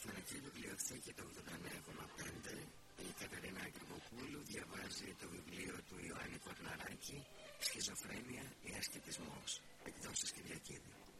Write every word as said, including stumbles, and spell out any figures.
Ραδιοφωνική Βιβλιοθήκη το ογδόντα εννέα κόμμα πέντε. Η Κατερίνα Αγκρυποπούλου διαβάζει το βιβλίο του Ιωάννη Κορναράκη «Σχιζοφρένεια ή ασκητισμός», εκδόσεις Κυριακίδη.